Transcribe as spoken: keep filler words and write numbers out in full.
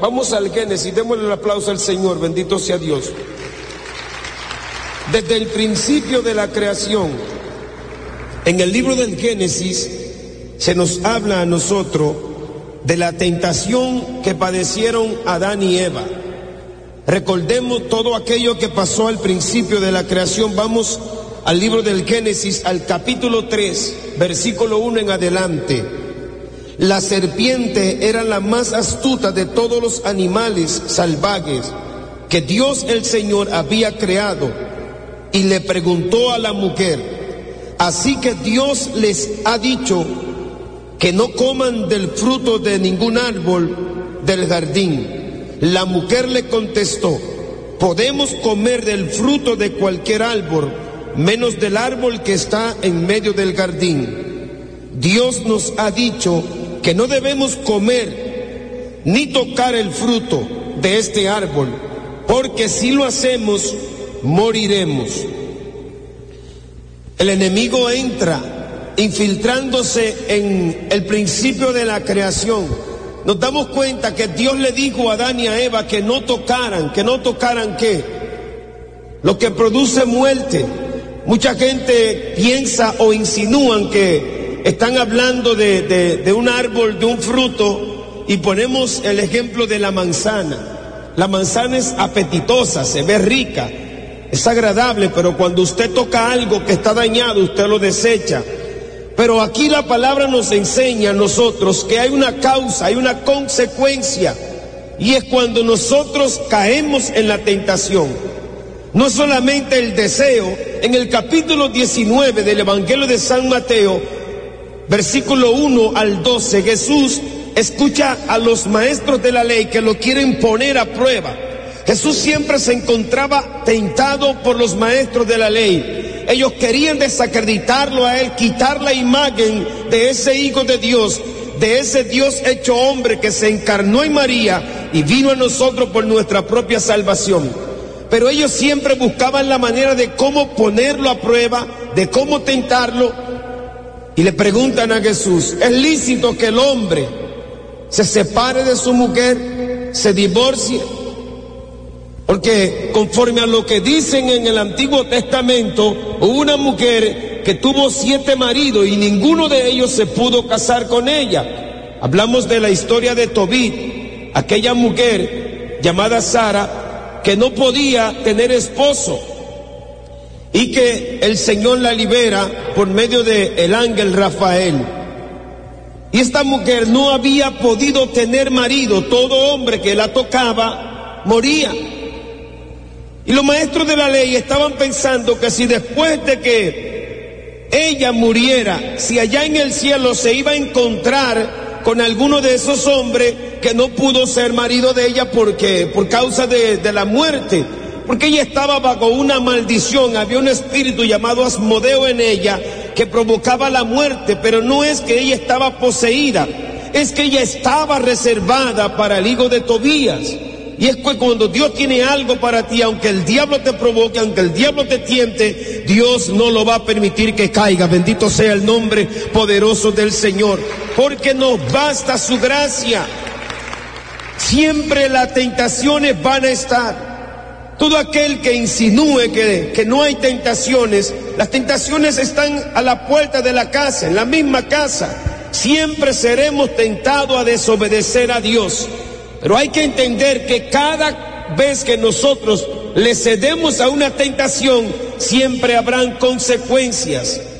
Vamos al Génesis, démosle el aplauso al Señor, bendito sea Dios. Desde el principio de la creación, en el libro del Génesis, se nos habla a nosotros de la tentación que padecieron Adán y Eva. Recordemos todo aquello que pasó al principio de la creación. Vamos al libro del Génesis, al capítulo tres, versículo uno en adelante. La serpiente era la más astuta de todos los animales salvajes que Dios el Señor había creado, y le preguntó a la mujer: así que Dios les ha dicho que no coman del fruto de ningún árbol del jardín. La mujer le contestó: podemos comer del fruto de cualquier árbol, menos del árbol que está en medio del jardín. Dios nos ha dicho que no debemos comer ni tocar el fruto de este árbol, porque si lo hacemos, moriremos. El enemigo entra infiltrándose en el principio de la creación. Nos damos cuenta que Dios le dijo a Adán y a Eva que no tocaran, que no tocaran ¿qué? Lo que produce muerte. Mucha gente piensa o insinúan que están hablando de, de, de un árbol, de un fruto, y ponemos el ejemplo de la manzana. La manzana es apetitosa, se ve rica, es agradable, pero cuando usted toca algo que está dañado, usted lo desecha. Pero aquí la palabra nos enseña a nosotros que hay una causa, hay una consecuencia, y es cuando nosotros caemos en la tentación. No solamente el deseo. En el capítulo diecinueve del Evangelio de San Mateo, versículo uno al doce, Jesús escucha a los maestros de la ley que lo quieren poner a prueba. Jesús siempre se encontraba tentado por los maestros de la ley. Ellos querían desacreditarlo a él, quitar la imagen de ese Hijo de Dios, de ese Dios hecho hombre que se encarnó en María y vino a nosotros por nuestra propia salvación. Pero ellos siempre buscaban la manera de cómo ponerlo a prueba, de cómo tentarlo, y le preguntan a Jesús: ¿es lícito que el hombre se separe de su mujer, se divorcie? Porque conforme a lo que dicen en el Antiguo Testamento, hubo una mujer que tuvo siete maridos y ninguno de ellos se pudo casar con ella. Hablamos de la historia de Tobit, aquella mujer llamada Sara, que no podía tener esposo, y que el Señor la libera por medio del ángel Rafael. Y esta mujer no había podido tener marido, todo hombre que la tocaba moría. Y los maestros de la ley estaban pensando que si después de que ella muriera, si allá en el cielo se iba a encontrar con alguno de esos hombres que no pudo ser marido de ella porque por causa de, de la muerte, porque ella estaba bajo una maldición, había un espíritu llamado Asmodeo en ella que provocaba la muerte, pero no es que ella estaba poseída, es que ella estaba reservada para el hijo de Tobías. Y es que cuando Dios tiene algo para ti, aunque el diablo te provoque, aunque el diablo te tiente, Dios no lo va a permitir que caiga. Bendito sea el nombre poderoso del Señor, porque nos basta su gracia. Siempre las tentaciones van a estar. Todo aquel que insinúe que, que no hay tentaciones, las tentaciones están a la puerta de la casa, en la misma casa. Siempre seremos tentados a desobedecer a Dios. Pero hay que entender que cada vez que nosotros le cedemos a una tentación, siempre habrán consecuencias.